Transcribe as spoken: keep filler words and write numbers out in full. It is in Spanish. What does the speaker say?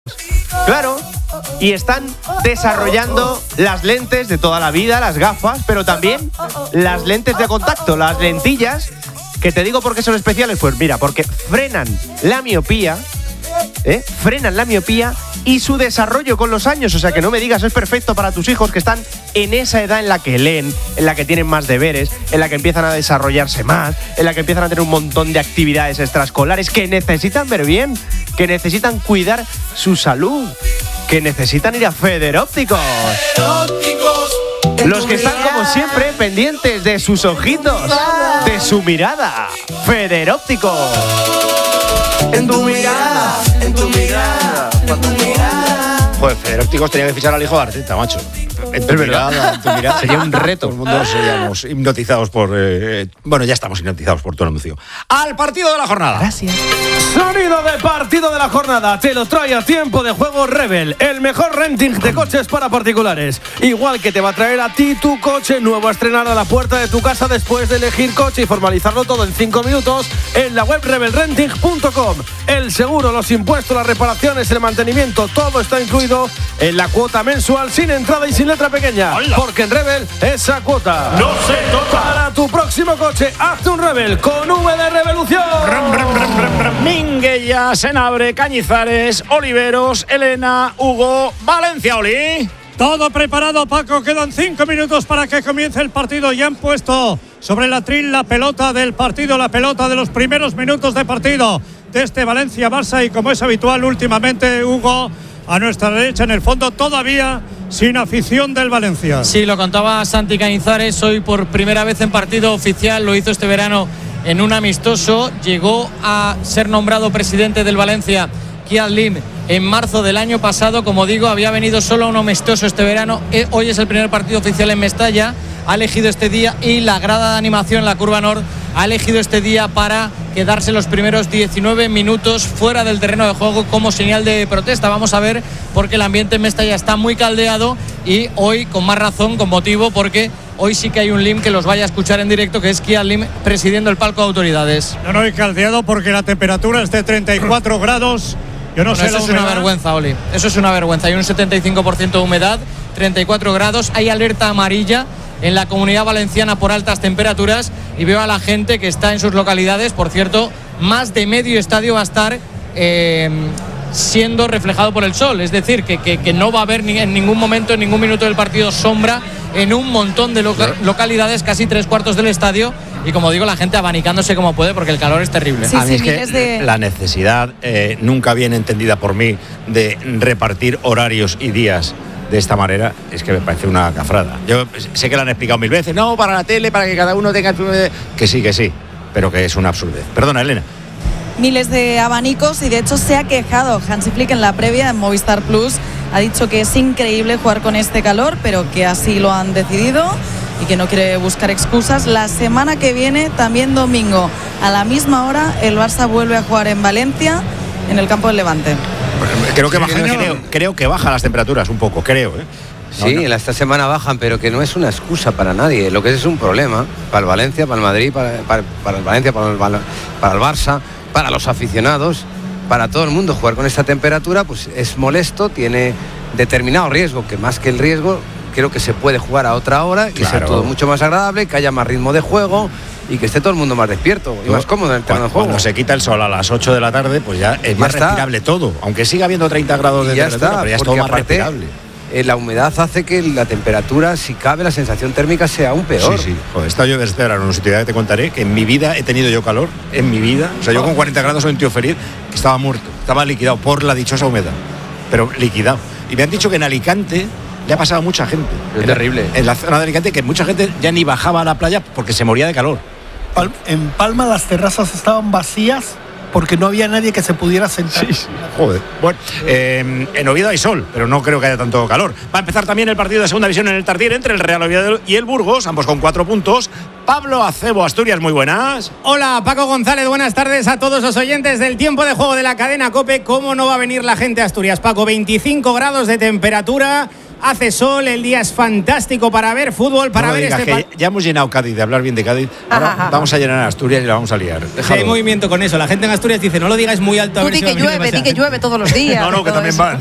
Claro, y están desarrollando las lentes de toda la vida, las gafas, pero también las lentes de contacto, las lentillas, que te digo por qué son especiales. Pues mira, porque frenan la miopía, ¿eh? frenan la miopía y su desarrollo con los años. O sea, que no me digas, es perfecto para tus hijos que están en esa edad en la que leen, en la que tienen más deberes, en la que empiezan a desarrollarse más, en la que empiezan a tener un montón de actividades extraescolares, que necesitan ver bien, que necesitan cuidar su salud, que necesitan ir a Federópticos. Los que están, como siempre, pendientes de sus ojitos, de su mirada. Federópticos. En tu mirada, en tu mirada, en tu mirada. Joder, Federópticos tenía que fichar al hijo de Arteta, macho. En tu mirada, en tu mirada. Sería un reto. Todo el mundo seríamos hipnotizados por... Eh, bueno, ya estamos hipnotizados por tu anuncio. ¡Al partido de la jornada! Gracias. Sonido de partido de la jornada. Te lo trae a Tiempo de Juego Rebel, el mejor renting de coches para particulares. Igual que te va a traer a ti tu coche nuevo a estrenar a la puerta de tu casa después de elegir coche y formalizarlo todo en cinco minutos en la web rebel renting punto com. El seguro, los impuestos, las reparaciones, el mantenimiento, todo está incluido en la cuota mensual sin entrada y sin letra pequeña. ¡Hola! Porque en Rebel esa cuota no se toca. Para tu próximo coche, hazte un Rebel con V de Revolución. Ram, ram, ram, ram, ram. Minguella, Senabre, Cañizares, Oliveros, Elena, Hugo, Valencia, Oli. Todo preparado, Paco. Quedan cinco minutos para que comience el partido. Ya han puesto sobre el atril la pelota del partido, la pelota de los primeros minutos de partido de este Valencia-Barça. Y como es habitual últimamente, Hugo, a nuestra derecha en el fondo todavía sin afición del Valencia. Sí, lo contaba Santi Cañizares. Hoy por primera vez en partido oficial, lo hizo este verano en un amistoso. Llegó a ser nombrado presidente del Valencia Kian Lim en marzo del año pasado. Como digo, había venido solo a un amistoso este verano. Hoy es el primer partido oficial en Mestalla. Ha elegido este día, y la grada de animación, la Curva Nord, ha elegido este día para quedarse los primeros diecinueve minutos fuera del terreno de juego como señal de protesta. Vamos a ver, porque el ambiente en Mestalla está muy caldeado, y hoy con más razón, con motivo, porque hoy sí que hay un Lim que los vaya a escuchar en directo, que es Kian Lim presidiendo el palco de autoridades. No, no, y caldeado porque la temperatura es de treinta y cuatro grados. Yo no bueno, sé eso la es humedad. una vergüenza, Oli. Eso es una vergüenza. Hay un setenta y cinco por ciento de humedad, treinta y cuatro grados. Hay alerta amarilla en la Comunidad Valenciana por altas temperaturas, y veo a la gente que está en sus localidades. Por cierto, más de medio estadio va a estar eh, siendo reflejado por el sol. Es decir, que, que, que no va a haber ni, en ningún momento, en ningún minuto del partido, sombra en un montón de loca- localidades, casi tres cuartos del estadio. Y como digo, la gente abanicándose como puede, porque el calor es terrible. Sí, a mí sí, es que de... la necesidad eh, nunca bien entendida por mí de repartir horarios y días de esta manera es que me parece una cafrada. Yo sé que lo han explicado mil veces, no, para la tele, para que cada uno tenga... Que sí, que sí, pero que es una absurdez. Perdona, Elena. Miles de abanicos, y de hecho se ha quejado Hansi Flick en la previa en Movistar Plus. Ha dicho que es increíble jugar con este calor, pero que así lo han decidido y que no quiere buscar excusas. La semana que viene, también domingo, a la misma hora, el Barça vuelve a jugar en Valencia, en el campo del Levante. Creo que baja, creo, creo que baja las temperaturas un poco, creo, ¿eh? No, Sí, no. en esta semana bajan, pero que no es una excusa para nadie. Lo que es es un problema para el Valencia, para el Madrid, para, para, para el Valencia, para el, para el Barça, para los aficionados, para todo el mundo. Jugar con esta temperatura pues es molesto, tiene determinado riesgo, que más que el riesgo creo que se puede jugar a otra hora y Claro. ser todo mucho más agradable, que haya más ritmo de juego y que esté todo el mundo más despierto y más cómodo en el terreno Cuando, de juego. cuando se quita el sol a las ocho de la tarde, pues ya es Ya más está. respirable todo, aunque siga habiendo treinta grados de Y ya temperatura, está, pero ya es porque todo más aparte, respirable. eh, la humedad hace que la temperatura, si cabe, la sensación térmica sea aún peor. Sí, sí. Joder, he estado yo desde la universidad, que te contaré que en mi vida he tenido yo calor, en mi vida. O sea, yo con cuarenta grados soy un tío feliz que estaba muerto, estaba liquidado por la dichosa humedad, pero liquidado. Y me han dicho que en Alicante le ha pasado a mucha gente. Es en, terrible. En la zona de Alicante, que mucha gente ya ni bajaba a la playa porque se moría de calor. Pal- en Palma las terrazas estaban vacías porque no había nadie que se pudiera sentar. Sí, sí. Joder. Bueno, eh, en Oviedo hay sol, pero no creo que haya tanto calor. Va a empezar también el partido de segunda división en el Tartiere entre el Real Oviedo y el Burgos, ambos con cuatro puntos. Pablo Acebo, Asturias, muy buenas. Hola, Paco González, buenas tardes a todos los oyentes del tiempo de juego de la cadena COPE. ¿Cómo no va a venir la gente a Asturias, Paco? veinticinco grados de temperatura, hace sol, el día es fantástico para ver fútbol, para no ver digas este... que ya hemos llenado Cádiz, de hablar bien de Cádiz. Ahora Ajá. vamos a llenar Asturias y la vamos a liar. Sí, hay movimiento con eso. La gente en Asturias dice, no lo digáis muy alto. A Tú ver di si que va a venir llueve, di demasiado. que llueve todos los días. No, no, y que todo también eso. van.